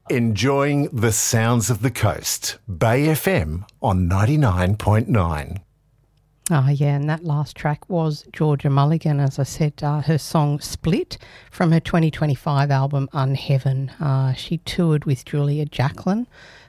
Enjoying the sounds of the coast. Bay FM on 99.9. Oh, yeah, and that last track was Georgia Mulligan, as I said, her song Split from her 2025 album Unheaven. She toured with Julia Jacklin,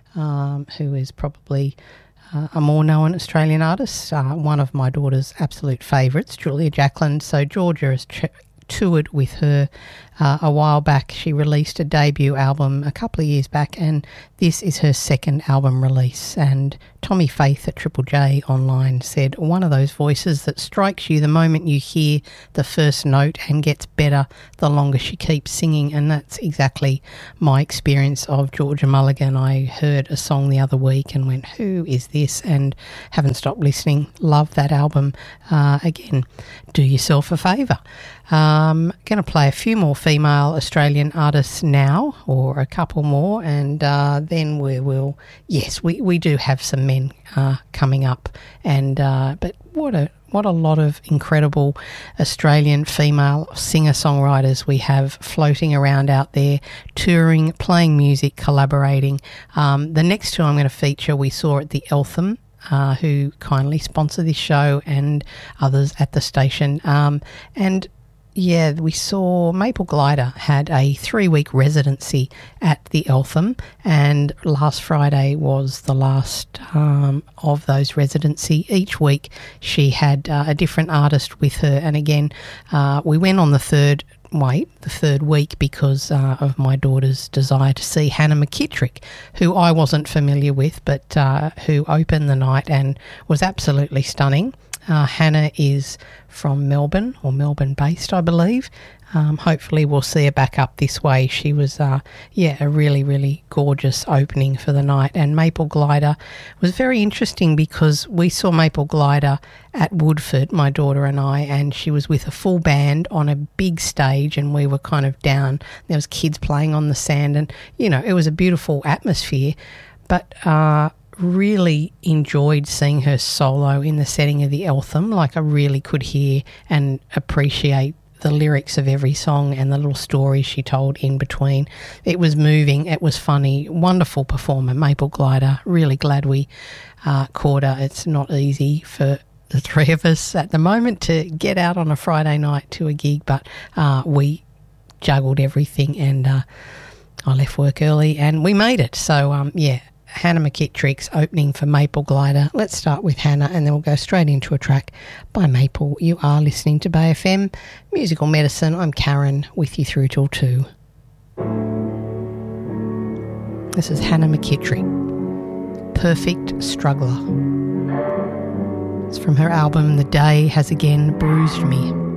who is probably a more known Australian artist, one of my daughter's absolute favourites, Julia Jacklin. So Georgia has toured with her a while back. She released a debut album a couple of years back, and this is her second album release. And Tommy Faith at Triple J Online said, one of those voices that strikes you the moment you hear the first note and gets better the longer she keeps singing. And that's exactly my experience of Georgia Mulligan. I heard a song the other week and went, who is this? And haven't stopped listening. Love that album. Again, do yourself a favour. Going to play a few more female Australian artists now, or a couple more, and then we will. Yes, we do have some men coming up, and but what a lot of incredible Australian female singer-songwriters we have floating around out there, touring, playing music, collaborating. The next two I'm going to feature we saw at the Eltham, who kindly sponsor this show, and others at the station, and yeah, we saw Maple Glider had a 3-week residency at the Eltham, and last Friday was the last of those residency. Each week she had a different artist with her, and again, we went on the third week because of my daughter's desire to see Hannah McKittrick, who I wasn't familiar with, but who opened the night and was absolutely stunning. Hannah is from Melbourne, or Melbourne-based, I believe. Hopefully we'll see her back up this way. She was, a really, really gorgeous opening for the night. And Maple Glider was very interesting because we saw Maple Glider at Woodford, my daughter and I, and she was with a full band on a big stage, and we were kind of down. There was kids playing on the sand, and, it was a beautiful atmosphere. But really enjoyed seeing her solo in the setting of the Eltham. Like, I really could hear and appreciate the lyrics of every song and the little stories she told in between. It was moving, it was funny, wonderful performer, Maple Glider. Really glad we caught her. It's not easy for the three of us at the moment to get out on a Friday night to a gig, but we juggled everything, and I left work early and we made it. So, Hannah McKittrick's opening for Maple Glider. Let's start with Hannah, and then we'll go straight into a track by Maple. You are listening to Bay FM Musical Medicine. I'm Karen, with you through till 2. This is Hannah McKittrick, Perfect Struggler. It's from her album The Day Has Again Bruised Me.